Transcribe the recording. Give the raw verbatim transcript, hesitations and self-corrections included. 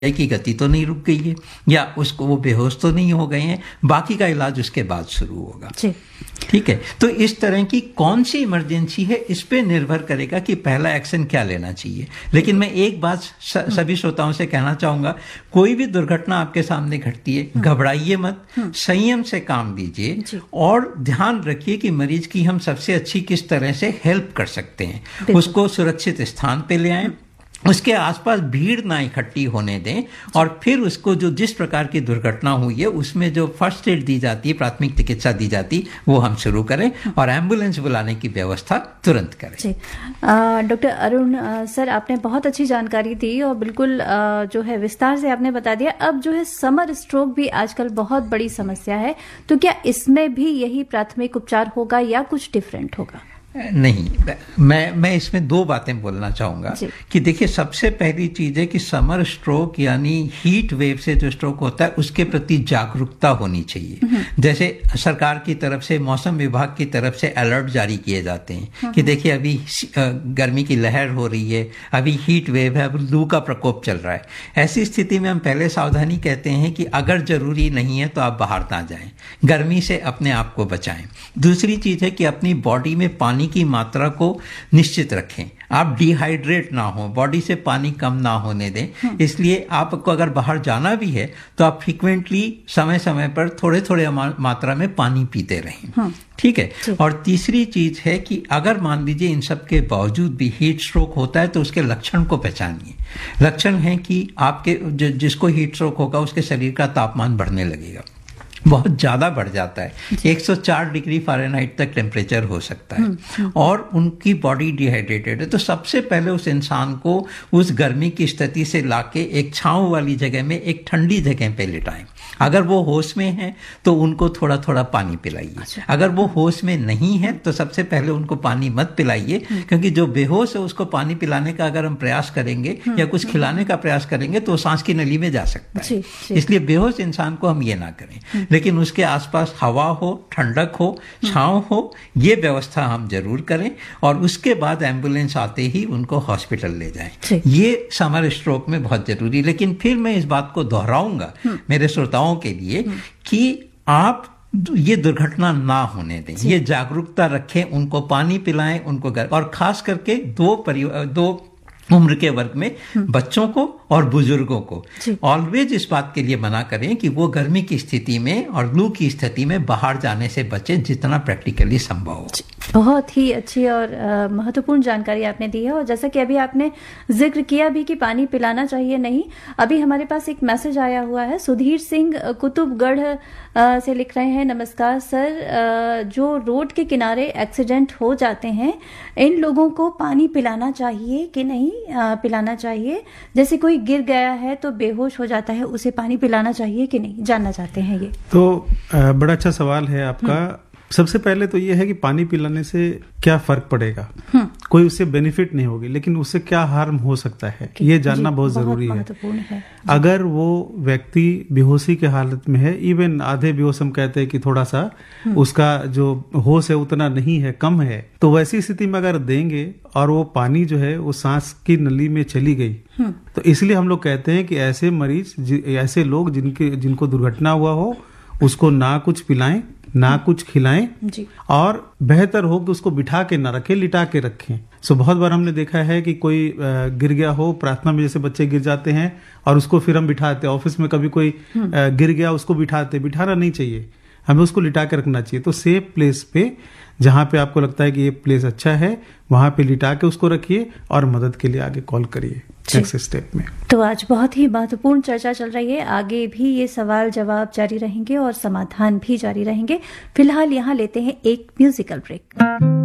की गति तो नहीं रुक गई है या उसको वो बेहोश तो नहीं हो गए हैं, बाकी का इलाज उसके बाद शुरू होगा। ठीक है, तो इस तरह की कौन सी इमरजेंसी है इस पे निर्भर करेगा कि पहला एक्शन क्या लेना चाहिए। लेकिन मैं एक बात सभी श्रोताओं से कहना चाहूंगा, कोई भी दुर्घटना आपके सामने घटती है, घबराइए मत, संयम से काम लीजिए और ध्यान रखिए कि मरीज की हम सबसे अच्छी किस तरह से हेल्प कर सकते हैं। उसको सुरक्षित स्थान पे ले आएं, उसके आसपास भीड़ ना इकट्ठी होने दें और फिर उसको जो जिस प्रकार की दुर्घटना हुई है उसमें जो फर्स्ट एड दी जाती है, प्राथमिक चिकित्सा दी जाती है, वो हम शुरू करें और एम्बुलेंस बुलाने की व्यवस्था तुरंत करें। जी, डॉक्टर अरुण सर, आपने बहुत अच्छी जानकारी दी और बिल्कुल आ, जो है विस्तार से आपने बता दिया। अब जो है समर स्ट्रोक भी आजकल बहुत बड़ी समस्या है, तो क्या इसमें भी यही प्राथमिक उपचार होगा या कुछ डिफरेंट होगा? नहीं, मैं मैं इसमें दो बातें बोलना चाहूंगा कि देखिए, सबसे पहली चीज है कि समर स्ट्रोक यानी हीट वेव से जो स्ट्रोक होता है उसके प्रति जागरूकता होनी चाहिए। जैसे सरकार की तरफ से, मौसम विभाग की तरफ से अलर्ट जारी किए जाते हैं कि देखिए अभी गर्मी की लहर हो रही है, अभी हीट वेव है, अभी लू का प्रकोप चल रहा है। ऐसी स्थिति में हम पहले सावधानी कहते हैं कि अगर जरूरी नहीं है तो आप बाहर ना जाएं, गर्मी से अपने आप को बचाएं। दूसरी चीज है कि अपनी बॉडी में पानी की मात्रा को निश्चित रखें, आप डिहाइड्रेट ना हो, बॉडी से पानी कम ना होने दें। इसलिए आपको अगर बाहर जाना भी है तो आप फ्रीक्वेंटली समय समय पर थोड़े थोड़े मात्रा में पानी पीते रहें। ठीक है, और तीसरी चीज है कि अगर मान लीजिए इन सब के बावजूद भी हीट स्ट्रोक होता है तो उसके लक्षण को पहचानिए। लक्षण है कि आपके जिसको हीट स्ट्रोक होगा उसके शरीर का तापमान बढ़ने लगेगा, बहुत ज्यादा बढ़ जाता है, एक सौ चार डिग्री फ़ारेनहाइट तक टेम्परेचर हो सकता है और उनकी बॉडी डिहाइड्रेटेड है। तो सबसे पहले उस इंसान को उस गर्मी की स्थिति से लाके एक छांव वाली जगह में, एक ठंडी जगह पे लिटाएं। अगर वो होश में है तो उनको थोड़ा थोड़ा पानी पिलाइए। अच्छा। अगर वो होश में नहीं है तो सबसे पहले उनको पानी मत पिलाइए, क्योंकि जो बेहोश है उसको पानी पिलाने का अगर हम प्रयास करेंगे या कुछ खिलाने का प्रयास करेंगे तो सांस की नली में जा सकता है। इसलिए बेहोश इंसान को हम ये ना करें, लेकिन उसके आसपास हवा हो, ठंडक हो, छांव हो, ये व्यवस्था हम जरूर करें और उसके बाद एम्बुलेंस आते ही उनको हॉस्पिटल ले जाएं। ये समर स्ट्रोक में बहुत जरूरी। लेकिन फिर मैं इस बात को दोहराऊंगा मेरे श्रोताओं के लिए कि आप ये दुर्घटना ना होने दें, ये जागरूकता रखें, उनको पानी पिलाएं, उनको घर, और खास करके दो परिवार, दो उम्र के वर्ग में बच्चों को और बुजुर्गों को ऑलवेज इस बात के लिए मना करें कि वो गर्मी की स्थिति में और लू की स्थिति में बाहर जाने से बचें जितना प्रैक्टिकली संभव हो। बहुत ही अच्छी और महत्वपूर्ण जानकारी आपने दी है। और जैसा कि अभी आपने जिक्र किया भी कि पानी पिलाना चाहिए नहीं, अभी हमारे पास एक मैसेज आया हुआ है। सुधीर सिंह कुतुबगढ़ से लिख रहे हैं, नमस्कार सर, जो रोड के किनारे एक्सीडेंट हो जाते हैं इन लोगों को पानी पिलाना चाहिए कि नहीं पिलाना चाहिए? जैसे कोई गिर गया है तो बेहोश हो जाता है, उसे पानी पिलाना चाहिए कि नहीं, जानना चाहते हैं ये। तो बड़ा अच्छा सवाल है आपका। सबसे पहले तो ये है कि पानी पिलाने से क्या फर्क पड़ेगा, कोई उससे बेनिफिट नहीं होगी, लेकिन उससे क्या हार्म हो सकता है ये जानना बहुत जरूरी है, है। अगर वो व्यक्ति बेहोशी के हालत में है, इवन आधे बेहोश हम कहते हैं कि थोड़ा सा उसका जो होश है उतना नहीं है, कम है, तो वैसी स्थिति में अगर देंगे और वो पानी जो है वो सांस की नली में चली गई, तो इसलिए हम लोग कहते हैं कि ऐसे मरीज, ऐसे लोग जिनके जिनको दुर्घटना हुआ हो उसको ना कुछ पिलाएं, ना कुछ खिलाएं जी। और बेहतर हो कि उसको बिठा के ना रखें, लिटा के रखें। सो बहुत बार हमने देखा है कि कोई गिर गया हो, प्रार्थना में जैसे बच्चे गिर जाते हैं और उसको फिर हम बिठाते, ऑफिस में कभी कोई गिर गया उसको बिठाते, बिठाना नहीं चाहिए, हमें उसको लिटा के रखना चाहिए। तो सेफ प्लेस पे, जहां पे आपको लगता है कि ये प्लेस अच्छा है, वहां पे लिटा के उसको रखिए और मदद के लिए आगे कॉल करिए नेक्स्ट स्टेप में। तो आज बहुत ही महत्वपूर्ण चर्चा चल रही है, आगे भी ये सवाल जवाब जारी रहेंगे और समाधान भी जारी रहेंगे। फिलहाल यहाँ लेते हैं एक म्यूजिकल ब्रेक।